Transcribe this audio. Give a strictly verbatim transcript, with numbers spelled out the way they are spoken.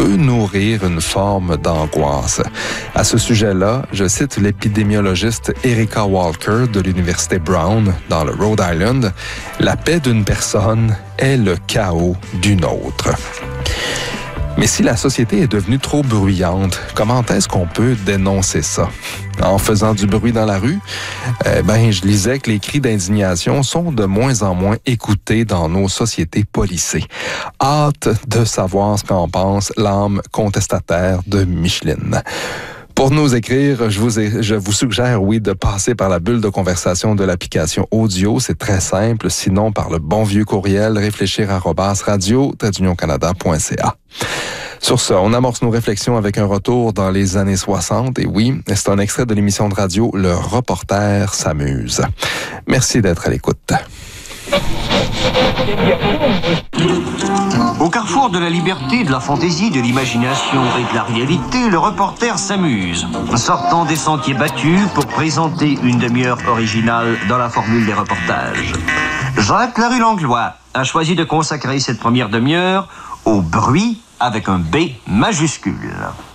peut nourrir une forme d'angoisse. À ce sujet-là, je cite l'épidémiologiste Erica Walker de l'Université Brown dans le Rhode Island. La paix d'une personne est le chaos d'une autre. Mais si la société est devenue trop bruyante, comment est-ce qu'on peut dénoncer ça? En faisant du bruit dans la rue? Eh ben, je lisais que les cris d'indignation sont de moins en moins écoutés dans nos sociétés policées. Hâte de savoir ce qu'en pense l'âme contestataire de Micheline. Pour nous écrire, je vous, ai, je vous suggère, oui, de passer par la bulle de conversation de l'application audio. C'est très simple. Sinon, par le bon vieux courriel réfléchir arobase radio tiret union canada point c a. Sur ce, on amorce nos réflexions avec un retour dans les années soixante. Et oui, c'est un extrait de l'émission de radio Le Reporter s'amuse. Merci d'être à l'écoute. Au carrefour de la liberté, de la fantaisie, de l'imagination et de la réalité, le reporter s'amuse, sortant des sentiers battus pour présenter une demi-heure originale dans la formule des reportages. Jacques Larue-Langlois a choisi de consacrer cette première demi-heure au bruit avec un B majuscule.